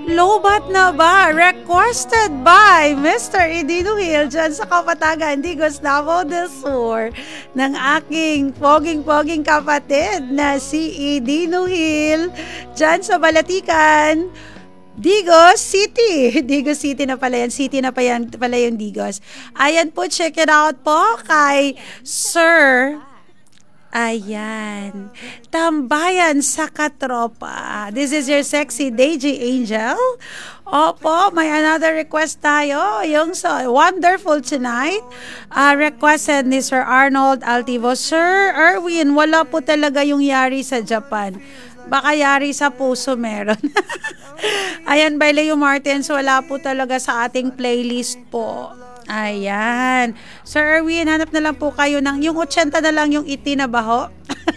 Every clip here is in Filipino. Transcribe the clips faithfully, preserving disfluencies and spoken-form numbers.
Lobat na ba? Requested by Mister Edino Hill dyan sa Kapatagan, Digos, Davao del Sur, ng aking poging-poging kapatid na si Edino Hill dyan sa Balatican, Digos City. Digos City na pala yan. City na pa yan, pala yung Digos. Ayan po, check it out po kay Sir... Ayan. Tambayan sa katropa. This is your sexy Daisy Angel. Opo, may another request tayo. Yung sa Wonderful Tonight. Uh, requested ni Sir Arnold Altivo. Sir Erwin, wala po talaga yung yari sa Japan. Baka yari sa puso meron. Ayan, by Leo Martins, wala po talaga sa ating playlist po. Ayan. Sir Erwin, hanap na lang po kayo ng, yung eighty na lang yung iti na baho.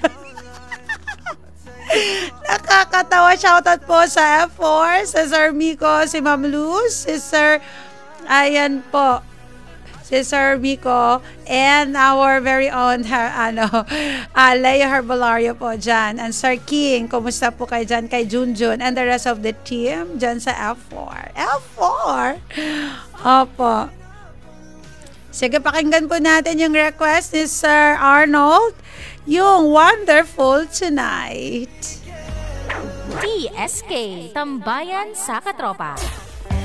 Nakakatawa. Shoutout po sa F four, sa Sir Miko, si Ma'am Luz, si Sir, ayan po, si Sir Miko, and our very own, her, ano, uh, Leia Herbalario po dyan. And Sir King, kumusta po kayo dyan kay Junjun and the rest of the team dyan sa F four. F four? Opo. Sige, pakinggan po natin yung request ni Sir Arnold, yung Wonderful Tonight. T S K, Tambayan sa Katropa.